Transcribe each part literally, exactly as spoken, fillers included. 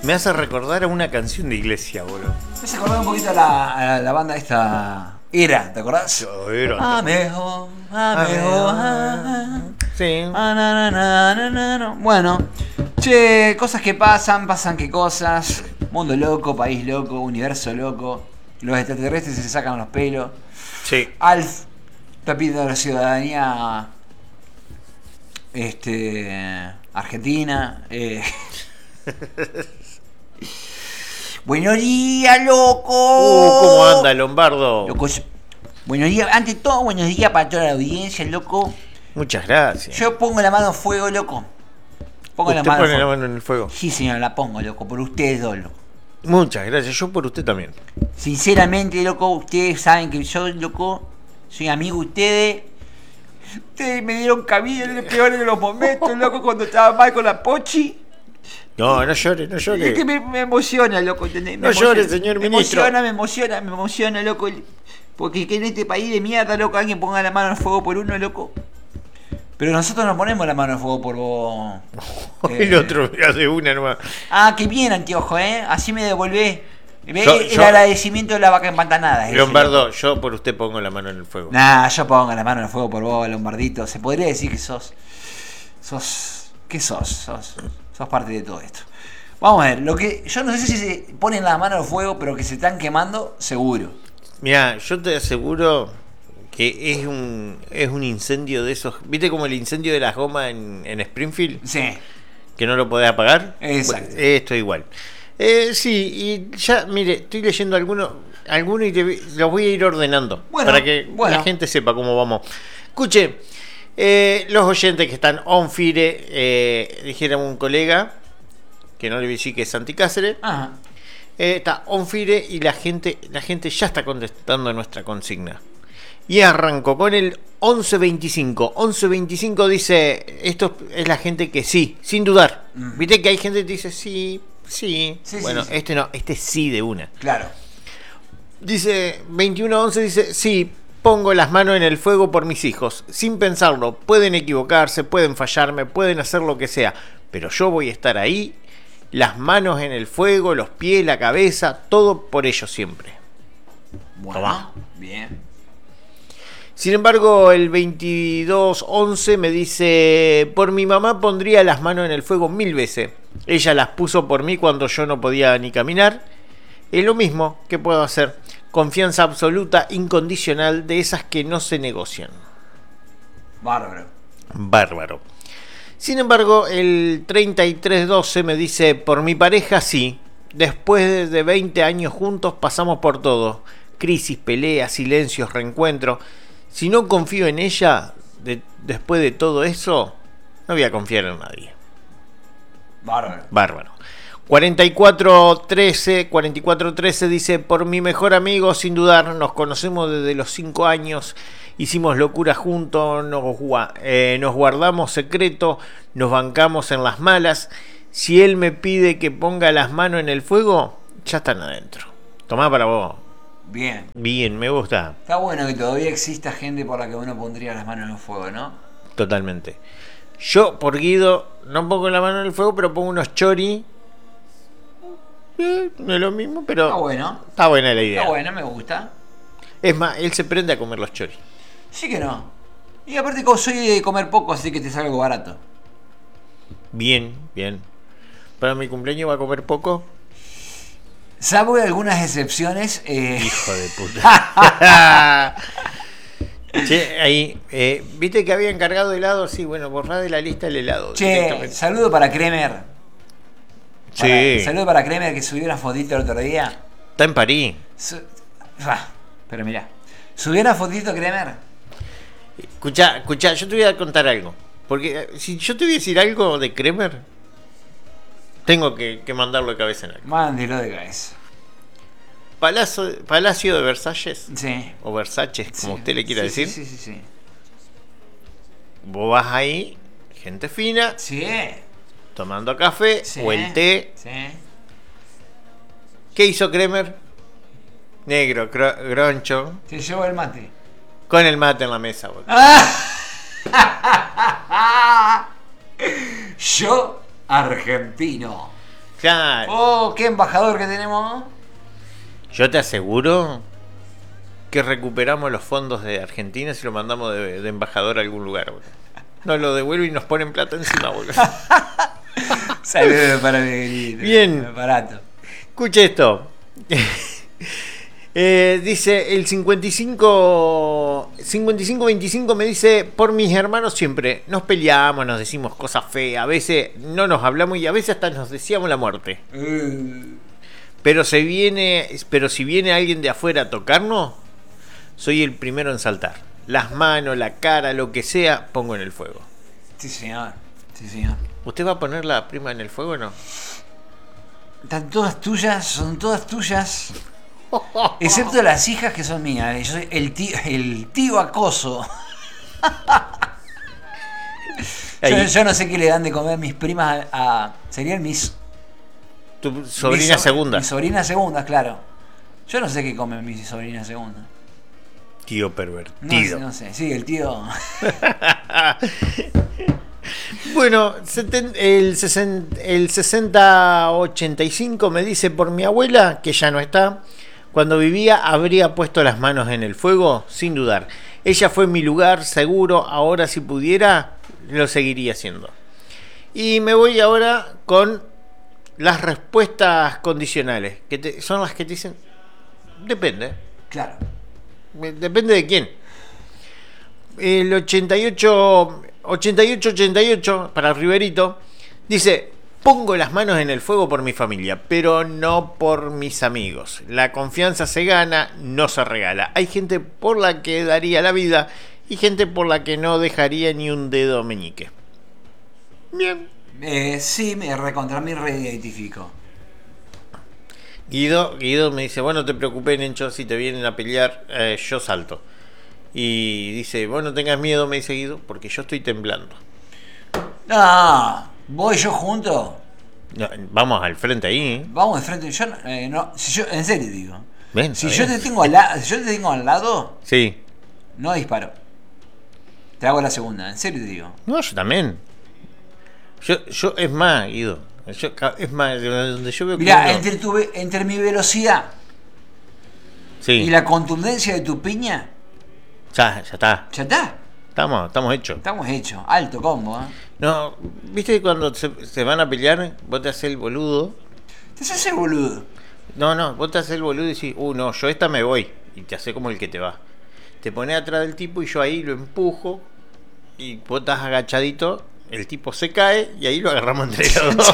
Me hace recordar a una canción de iglesia, boludo. Me hace acordar un poquito a la, a la banda esta... Era, ¿te acordás? Yo era. Amejo, amejo, ah, Sí. ah, na, na, na, na, na, na. Bueno, che, cosas que pasan, pasan qué cosas. Mundo loco, país loco, universo loco. Los extraterrestres se sacan los pelos. Sí. Alf está pidiendo la ciudadanía este argentina. Eh. Buenos días, loco. Uh, ¿cómo anda, Lombardo? Loco, buenos días, ante todo, buenos días para toda la audiencia, loco. Muchas gracias. Yo pongo la mano en fuego, loco. Pongo ¿Usted la mano pone en la fuego. mano en el fuego? Sí, señor, la pongo, loco, por ustedes dos, loco. Muchas gracias. Yo por usted también. Sinceramente, loco, ustedes saben que yo, loco, soy amigo de ustedes. Ustedes me dieron cabida en los peores de los momentos, loco, cuando estaba mal con la Pochi. No, no llore, no llore. Es que me, me emociona, loco. ¿Entendés? Me No llore, emociona. señor me ministro. Me emociona, me emociona, me emociona, loco. Porque que en este país de mierda, loco, alguien ponga la mano al fuego por uno, loco. Pero nosotros no ponemos la mano al fuego por vos. El Eh, otro hace una nomás. Ah, qué bien, anteojo, ¿eh? Así me devolvés. ¿Ves? Yo- El yo- agradecimiento de la vaca empantanada. ese, Lombardo, loco. yo por usted pongo la mano en el fuego. Nah, yo pongo la mano al fuego por vos, Lombardito. Se podría decir que sos. Sos. ¿Qué sos? Sos, sos parte de todo esto. Vamos a ver, lo que. Yo no sé si se ponen la mano al fuego, pero que se están quemando, seguro. Mira, yo te aseguro que es un es un incendio de esos. ¿Viste como el incendio de las gomas en, en Springfield? Sí. Que no lo podés apagar. Exacto. Bueno, esto igual. Eh, sí, y ya, mire, estoy leyendo algunos alguno y te- los voy a ir ordenando. Bueno, para que bueno. la gente sepa cómo vamos. Escuche, eh, los oyentes que están on fire, eh, dijera un colega, que no le voy a decir que es Santi Cáceres, Ajá. eh, está on fire y la gente, la gente ya está contestando nuestra consigna. Y arranco con el once veinticinco. once veinticinco dice, esto es la gente que sí, sin dudar. Mm. Viste que hay gente que dice sí, sí. Sí, bueno, sí, sí. este no, este sí de una. Claro. Dice veintiuno once, dice, sí, pongo las manos en el fuego por mis hijos, sin pensarlo. Pueden equivocarse, pueden fallarme, pueden hacer lo que sea, pero yo voy a estar ahí, las manos en el fuego, los pies, la cabeza, todo por ellos siempre. Bueno. Tomá. Bien. Sin embargo, el veintidós once me dice, por mi mamá pondría las manos en el fuego mil veces. Ella las puso por mí cuando yo no podía ni caminar. Es lo mismo que puedo hacer. Confianza absoluta, incondicional, de esas que no se negocian. Bárbaro. Bárbaro. Sin embargo, el treinta y tres doce me dice, por mi pareja sí. Después de veinte años juntos pasamos por todo. Crisis, peleas, silencios, reencuentros. Si no confío en ella, de- después de todo eso, no voy a confiar en nadie. Bárbaro. Bárbaro. cuarenta y cuatro trece, cuarenta y cuatro trece dice, por mi mejor amigo, sin dudar, nos conocemos desde los cinco años, hicimos locura juntos, nos, gua- eh, nos guardamos secreto, nos bancamos en las malas. Si él me pide que ponga las manos en el fuego, ya están adentro. Tomá para vos. Bien. Bien, me gusta. Está bueno que todavía exista gente por la que uno pondría las manos en el fuego, ¿no? Totalmente. Yo, por Guido, no pongo la mano en el fuego, pero pongo unos chori. Eh, no es lo mismo, pero Está bueno. está buena la idea. Está bueno, me gusta. Es más, él se prende a comer los choris. Sí que no. Y aparte como soy de comer poco, así que te sale algo barato. Bien, bien. Para mi cumpleaños va a comer poco. Salvo algunas excepciones. Eh... Hijo de puta. Che, ahí, eh, ¿viste que había encargado helado? Sí, bueno, borrá de la lista el helado. Che, directamente. saludo para Kremer. Sí. Para- saludo para Kremer que subió una fotito el otro día. Está en París. Su- Ah, pero mirá. Subió una fotito Kremer. Escuchá, escuchá, yo te voy a contar algo. Porque eh, si yo te voy a decir algo de Kremer, tengo que, que mandarlo de cabeza en algo. Mándelo de cabeza. Palacio, Palacio de Versalles, Sí. o Versace, como Sí, usted le quiera sí, decir. Sí, sí, sí. Sí. Vos vas ahí, gente fina, Sí. tomando café Sí. o el té. Sí. ¿Qué hizo Kremer? Negro, cro- groncho, Te llevo el mate. con el mate en la mesa. boludo. Yo, argentino. Claro. Oh, qué embajador que tenemos. Yo te aseguro que recuperamos los fondos de Argentina si lo mandamos de, de embajador a algún lugar, boludo. Nos lo devuelven y nos ponen plata encima, boludo. Saludos para Miguelito. Bien. Barato. Escuche esto. eh, dice el cincuenta y cinco veinticinco me dice, por mis hermanos siempre nos peleamos, nos decimos cosas feas, a veces no nos hablamos y a veces hasta nos deseamos la muerte. Uh. Pero se viene, pero si viene alguien de afuera a tocarnos, soy el primero en saltar. Las manos, la cara, lo que sea, pongo en el fuego. Sí, señor. Sí, señor. ¿Usted va a poner la prima en el fuego o no? Están todas tuyas, son todas tuyas. Excepto las hijas que son mías. Yo soy el tío, el tío acoso. yo, yo no sé qué le dan de comer mis primas a. a serían mis. Tu sobrina mis, segunda. Mis sobrinas segundas, claro. Yo no sé qué comen mis sobrinas segundas. Tío pervertido. No sé, no sé. Sí, el tío. Bueno, el sesenta ochenta y cinco me dice, por mi abuela, que ya no está, cuando vivía habría puesto las manos en el fuego, sin dudar. Ella fue mi lugar seguro, ahora si pudiera, lo seguiría haciendo. Y me voy ahora con las respuestas condicionales, que te, son las que te dicen, depende. Claro. Depende de quién. El ochenta y ocho ochenta y ocho ochenta y ocho para Riverito dice, pongo las manos en el fuego por mi familia, pero no por mis amigos. La confianza se gana, no se regala. Hay gente por la que daría la vida y gente por la que no dejaría ni un dedo meñique. Bien. Eh, sí, me recontra mí reidentifico. Guido, Guido me dice, bueno, no te preocupes, Nencho, si te vienen a pelear, eh, yo salto. Y dice, vos no tengas miedo, me dice Guido, porque yo estoy temblando. No, voy yo junto. No, vamos al frente ahí, ¿eh? Vamos de frente. Yo, eh, no, si yo, en serio digo. Ven, si yo te tengo al lado, si yo te tengo al lado, sí, no disparo. Te hago la segunda, en serio te digo. No, yo también. Yo, yo es más, Guido. Yo, es más, donde yo veo que mirá, uno... entre, tu, entre mi velocidad sí. y la contundencia de tu piña, ya, ya está. ya está. Estamos, estamos hechos. Estamos hechos. Alto combo, ¿eh? No, viste que cuando se, se van a pelear, vos te haces el boludo. Te haces el boludo. No, no, vos te haces el boludo y decís, uh, no, yo esta me voy. Y te hace como el que te va. Te pones atrás del tipo y yo ahí lo empujo. Y vos estás agachadito. El tipo se cae y ahí lo agarramos entre los dos.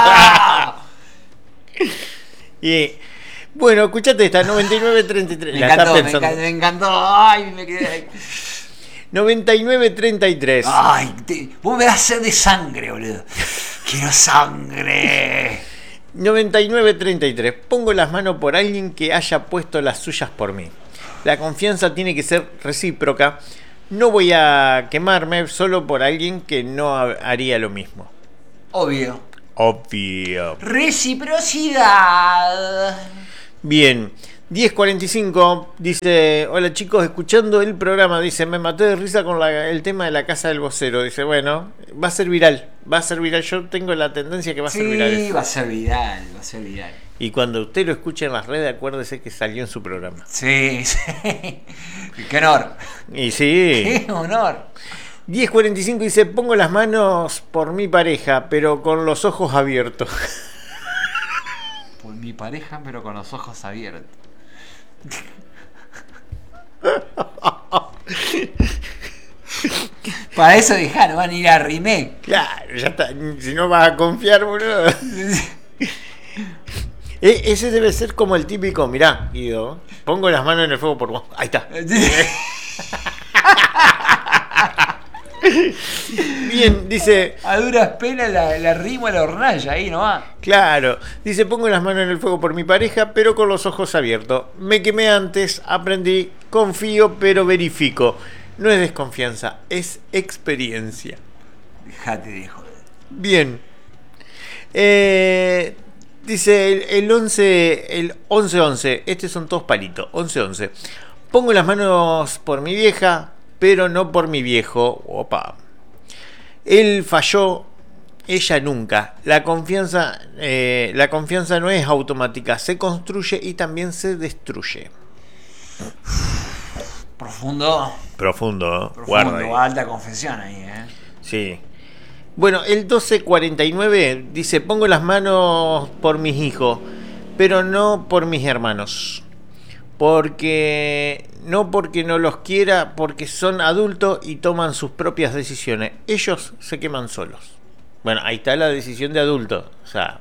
Y bueno, escuchate esta, noventa y nueve treinta y tres. Me la encantó, estás me pensando. encantó, me encantó. Ay, me quedé ahí. noventa y nueve treinta y tres. Ay, te, vos me das sed de sangre, boludo. Quiero sangre. noventa y nueve treinta y tres. Pongo las manos por alguien que haya puesto las suyas por mí. La confianza tiene que ser recíproca. No voy a quemarme solo por alguien que no haría lo mismo. Obvio. Obvio. Reciprocidad. Bien. diez cuarenta y cinco dice, hola chicos, escuchando el programa, dice, me maté de risa con la, el tema de la casa del vocero. Dice, bueno, va a ser viral, va a ser viral. Yo tengo la tendencia que va a sí, ser viral. Sí, va a ser viral, va a ser viral. Y cuando usted lo escuche en las redes, acuérdese que salió en su programa. Sí, sí. Qué honor. Y sí. Qué honor. diez cuarenta y cinco dice, pongo las manos por mi pareja, pero con los ojos abiertos. Por mi pareja, pero con los ojos abiertos. Para eso dejaron, van a ir a remake. Claro, ya está. Si no vas a confiar, boludo. E- ese debe ser como el típico, mirá, Guido, pongo las manos en el fuego por vos. Ahí está. Bien, dice. A duras penas la, la rima a la hornalla ahí nomás. Claro, dice, pongo las manos en el fuego por mi pareja, pero con los ojos abiertos. Me quemé antes, aprendí, confío, pero verifico. No es desconfianza, es experiencia. Dejate de joder. Bien. Eh, dice el, el once, el once once, estos son todos palitos, once once. Pongo las manos por mi vieja, pero no por mi viejo. Opa. Él falló, ella nunca. La confianza, eh, la confianza no es automática, se construye y también se destruye. Profundo. Profundo, Profundo, guarda ahí. alta confesión ahí, ¿eh? Sí. Bueno, el doce cuarenta y nueve dice, pongo las manos por mis hijos, pero no por mis hermanos. Porque no porque no los quiera, porque son adultos y toman sus propias decisiones. Ellos se queman solos. Bueno, ahí está la decisión de adulto. O sea,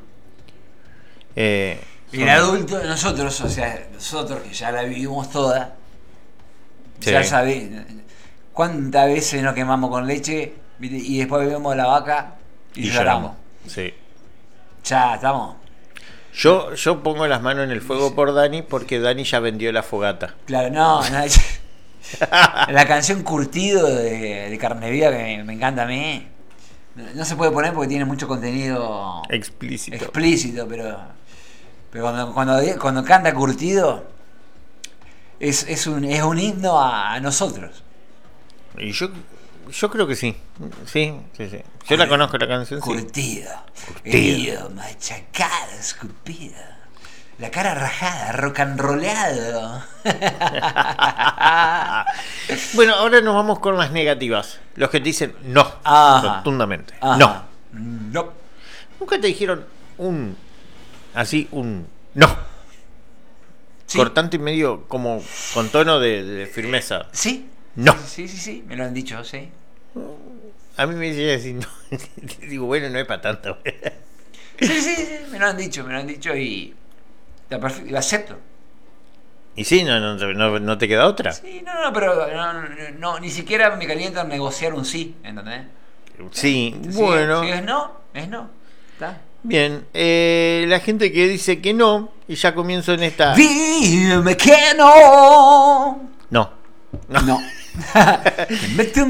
eh, Y el adulto, nosotros, o sea, nosotros que ya la vivimos toda, sí. ya sabés cuántas veces nos quemamos con leche, ¿viste? Y después vemos la vaca y, y lloramos. lloramos. Sí. Ya estamos. Yo, yo pongo las manos en el fuego por Dani porque Dani ya vendió la fogata. Claro, no, no la canción Curtido de, de Carne Viva que me, me encanta a mí. No se puede poner porque tiene mucho contenido Explícito. explícito, pero, pero cuando, cuando, cuando canta Curtido es, es, un, es un himno a, a nosotros. Y yo, yo creo que sí. Sí, sí, sí. Yo la conozco la canción. Curtido, Curtido. herido, machacado, escupido, la cara rajada, rock and rollado. Bueno, ahora nos vamos con las negativas. Los que te dicen no, Ajá. rotundamente. Ajá. No. No. Nunca te dijeron un así un no. Sí. Cortante y medio como con tono de, de firmeza. Sí. No. Sí, sí, sí, me lo han dicho, sí. A mí me decía así, no. Digo, bueno, no es para tanto. Sí, sí, sí, me lo han dicho, me lo han dicho y lo, perfe- lo acepto. Y sí, no, no, no, no te queda otra. Sí, no, no, pero no, no, no, ni siquiera me calienta negociar un sí, ¿entendés? Sí, Si- bueno. Si es no, es no. ¿Está? Bien, eh, la gente que dice que no, y ya comienzo en esta... Dime que no. No. No. Te mete un